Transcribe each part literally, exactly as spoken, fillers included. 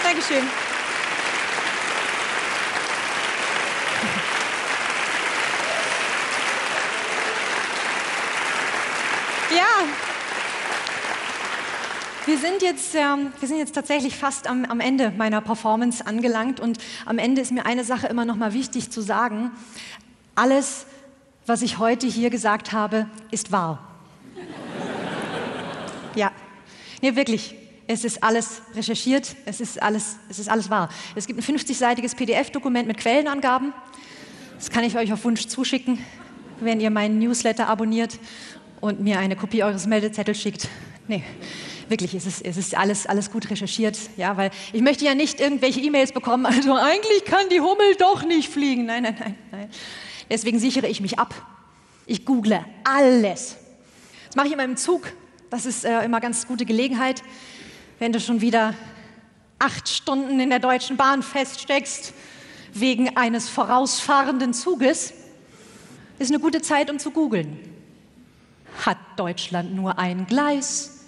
Dankeschön. Ja, wir sind jetzt, ähm, wir sind jetzt tatsächlich fast am, am Ende meiner Performance angelangt und am Ende ist mir eine Sache immer noch mal wichtig zu sagen. Alles, was ich heute hier gesagt habe, ist wahr. Ja, nee, wirklich. Es ist alles recherchiert, es ist alles, es ist alles wahr. Es gibt ein fünfzigseitiges P D F-Dokument mit Quellenangaben. Das kann ich euch auf Wunsch zuschicken, wenn ihr meinen Newsletter abonniert und mir eine Kopie eures Meldezettels schickt. Nee, wirklich, es ist, es ist alles, alles gut recherchiert. Ja, weil ich möchte ja nicht irgendwelche E-Mails bekommen, also eigentlich kann die Hummel doch nicht fliegen. Nein, nein, nein, nein. Deswegen sichere ich mich ab. Ich google alles. Das mache ich immer im Zug. Das ist äh, immer ganz gute Gelegenheit. Wenn du schon wieder acht Stunden in der Deutschen Bahn feststeckst, wegen eines vorausfahrenden Zuges, ist eine gute Zeit, um zu googeln. Hat Deutschland nur ein Gleis?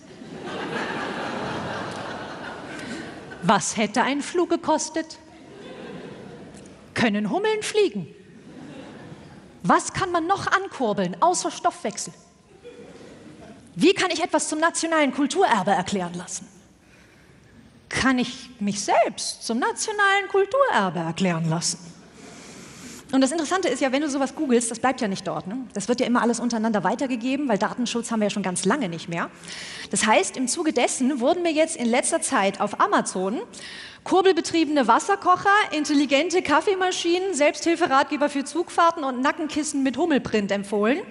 Was hätte ein Flug gekostet? Können Hummeln fliegen? Was kann man noch ankurbeln, außer Stoffwechsel? Wie kann ich etwas zum nationalen Kulturerbe erklären lassen? Kann ich mich selbst zum nationalen Kulturerbe erklären lassen? Und das Interessante ist ja, wenn du sowas googelst, das bleibt ja nicht dort. Ne? Das wird ja immer alles untereinander weitergegeben, weil Datenschutz haben wir ja schon ganz lange nicht mehr. Das heißt, im Zuge dessen wurden mir jetzt in letzter Zeit auf Amazon kurbelbetriebene Wasserkocher, intelligente Kaffeemaschinen, Selbsthilferatgeber für Zugfahrten und Nackenkissen mit Hummelprint empfohlen.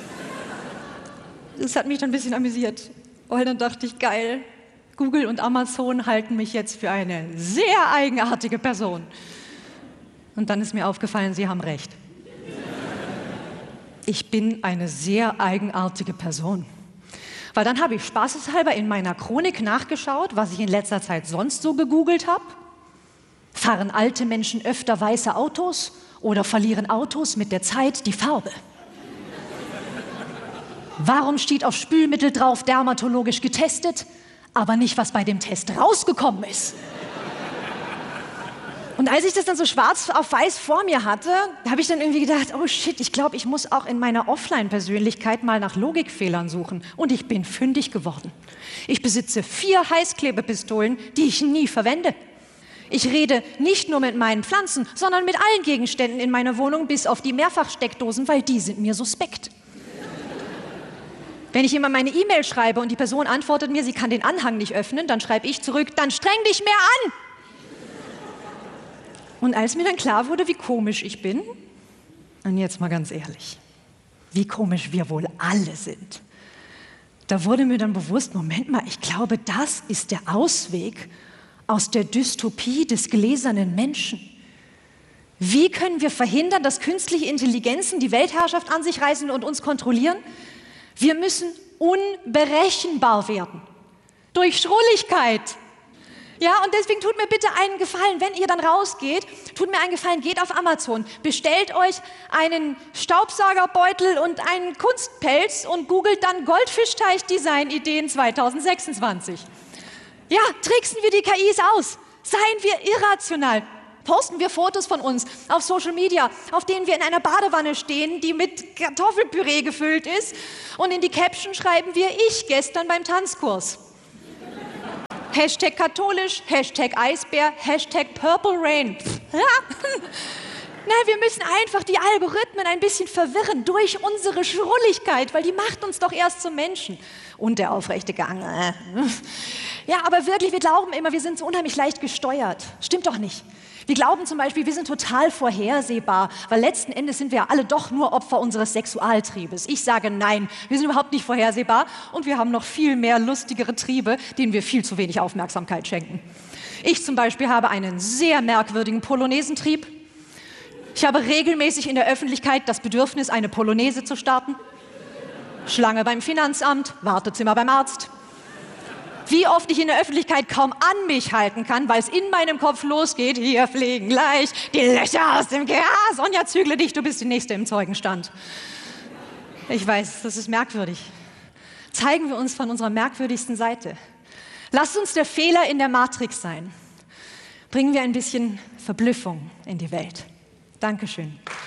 Das hat mich dann ein bisschen amüsiert, weil dann dachte ich, geil, Google und Amazon halten mich jetzt für eine sehr eigenartige Person. Und dann ist mir aufgefallen, sie haben recht. Ich bin eine sehr eigenartige Person. Weil dann habe ich spaßeshalber in meiner Chronik nachgeschaut, was ich in letzter Zeit sonst so gegoogelt habe. Fahren alte Menschen öfter weiße Autos oder verlieren Autos mit der Zeit die Farbe? Warum steht auf Spülmittel drauf, dermatologisch getestet, aber nicht, was bei dem Test rausgekommen ist? Und als ich das dann so schwarz auf weiß vor mir hatte, habe ich dann irgendwie gedacht, oh shit, ich glaube, ich muss auch in meiner Offline-Persönlichkeit mal nach Logikfehlern suchen. Und ich bin fündig geworden. Ich besitze vier Heißklebepistolen, die ich nie verwende. Ich rede nicht nur mit meinen Pflanzen, sondern mit allen Gegenständen in meiner Wohnung, bis auf die Mehrfachsteckdosen, weil die sind mir suspekt. Wenn ich jemand meine E-Mail schreibe und die Person antwortet mir, sie kann den Anhang nicht öffnen, dann schreibe ich zurück, dann streng dich mehr an! Und als mir dann klar wurde, wie komisch ich bin, und jetzt mal ganz ehrlich, wie komisch wir wohl alle sind, da wurde mir dann bewusst, Moment mal, ich glaube, das ist der Ausweg aus der Dystopie des gläsernen Menschen. Wie können wir verhindern, dass künstliche Intelligenzen die Weltherrschaft an sich reißen und uns kontrollieren? Wir müssen unberechenbar werden. Durch Schrulligkeit. Ja, und deswegen tut mir bitte einen Gefallen, wenn ihr dann rausgeht, tut mir einen Gefallen, geht auf Amazon, bestellt euch einen Staubsaugerbeutel und einen Kunstpelz und googelt dann Goldfischteich-Design-Ideen zwanzig sechsundzwanzig. Ja, tricksen wir die K Is aus, seien wir irrational. Posten wir Fotos von uns auf Social Media, auf denen wir in einer Badewanne stehen, die mit Kartoffelpüree gefüllt ist. Und in die Caption schreiben wir, ich gestern beim Tanzkurs. Hashtag katholisch, Hashtag Eisbär, Hashtag Purple Rain. Na, wir müssen einfach die Algorithmen ein bisschen verwirren durch unsere Schrulligkeit, weil die macht uns doch erst zum Menschen. Und der aufrechte Gang. Ja, aber wirklich, wir glauben immer, wir sind so unheimlich leicht gesteuert. Stimmt doch nicht. Wir glauben zum Beispiel, wir sind total vorhersehbar, weil letzten Endes sind wir ja alle doch nur Opfer unseres Sexualtriebes. Ich sage nein, wir sind überhaupt nicht vorhersehbar und wir haben noch viel mehr lustigere Triebe, denen wir viel zu wenig Aufmerksamkeit schenken. Ich zum Beispiel habe einen sehr merkwürdigen Polonesentrieb. Ich habe regelmäßig in der Öffentlichkeit das Bedürfnis, eine Polonaise zu starten. Schlange beim Finanzamt, Wartezimmer beim Arzt. Wie oft ich in der Öffentlichkeit kaum an mich halten kann, weil es in meinem Kopf losgeht, hier fliegen gleich die Löcher aus dem Gras. Sonja, zügle dich, du bist die Nächste im Zeugenstand. Ich weiß, das ist merkwürdig. Zeigen wir uns von unserer merkwürdigsten Seite. Lasst uns der Fehler in der Matrix sein. Bringen wir ein bisschen Verblüffung in die Welt. Dankeschön.